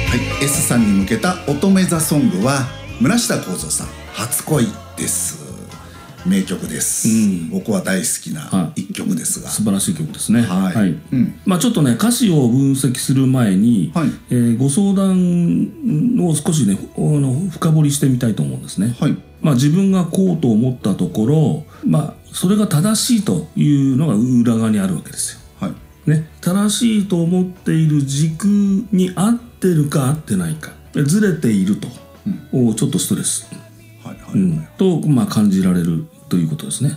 はい、S さんに向けた乙女座ソングは村下幸三さん初恋です。名曲です、僕は大好きな一曲ですが、 素晴らしい曲ですね。 はい、はい、 ちょっとね歌詞を分析する前に、ご相談を少しね深掘りしてみたいと思うんですね。自分がこうと思ったところ、それが正しいというのが裏側にあるわけですよ。正しいと思っている軸に合ってるか合ってないか、ずれていると、ちょっとストレスと感じられるということですね。